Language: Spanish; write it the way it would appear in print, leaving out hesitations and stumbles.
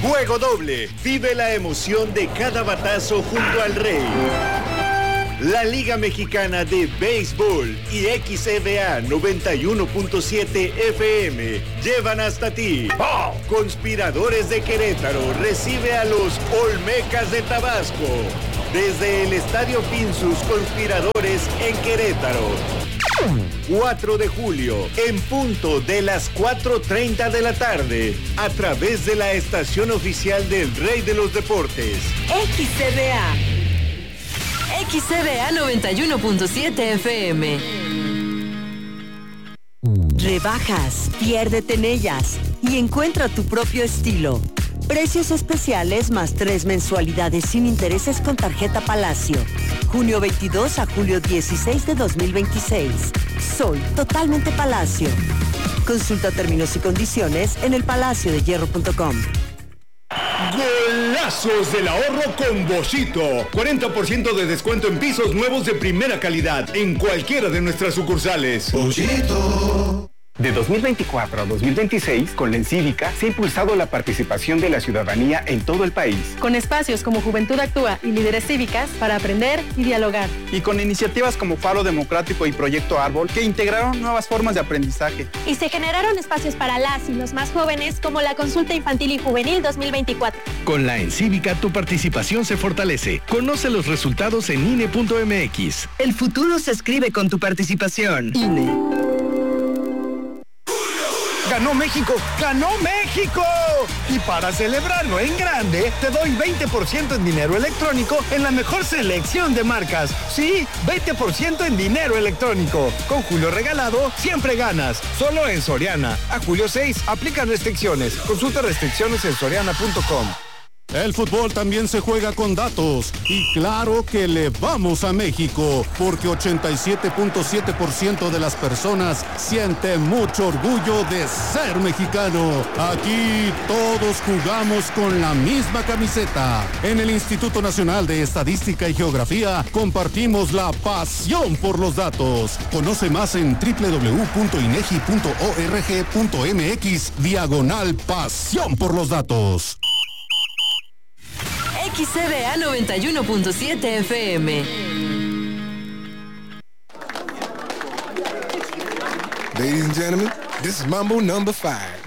Juego doble. Vive la emoción de cada batazo junto al Rey. La Liga Mexicana de Béisbol y XEVA 91.7 FM llevan hasta ti. Conspiradores de Querétaro recibe a los Olmecas de Tabasco. Desde el Estadio Pinsus Conspiradores en Querétaro. 4 de julio, en punto de las 4:30 de la tarde, a través de la estación oficial del Rey de los Deportes. XCBA 91.7 FM. Rebajas, piérdete en ellas y encuentra tu propio estilo. Precios especiales más 3 mensualidades sin intereses con tarjeta Palacio. Junio 22 a julio 16 de 2026. Soy totalmente Palacio. Consulta términos y condiciones en elpalaciodehierro.com. Golazos del ahorro con Boschito. 40% de descuento en pisos nuevos de primera calidad en cualquiera de nuestras sucursales. Boschito. De 2024 a 2026, con la Encívica, se ha impulsado la participación de la ciudadanía en todo el país. Con espacios como Juventud Actúa y Líderes Cívicas para aprender y dialogar. Y con iniciativas como Faro Democrático y Proyecto Árbol, que integraron nuevas formas de aprendizaje. Y se generaron espacios para las y los más jóvenes, como la Consulta Infantil y Juvenil 2024. Con la Encívica, tu participación se fortalece. Conoce los resultados en INE.mx. El futuro se escribe con tu participación. INE. ¡Ganó México! ¡Ganó México! Y para celebrarlo en grande, te doy 20% en dinero electrónico en la mejor selección de marcas. Sí, 20% en dinero electrónico. Con Julio Regalado, siempre ganas. Solo en Soriana. A julio 6, aplican restricciones. Consulta restricciones en soriana.com. El fútbol también se juega con datos y claro que le vamos a México porque 87.7% de las personas siente mucho orgullo de ser mexicano. Aquí todos jugamos con la misma camiseta. En el Instituto Nacional de Estadística y Geografía compartimos la pasión por los datos. Conoce más en www.inegi.org.mx/pasión por los datos. XCBA 91.7 FM. Ladies and gentlemen, this is Mambo number 5.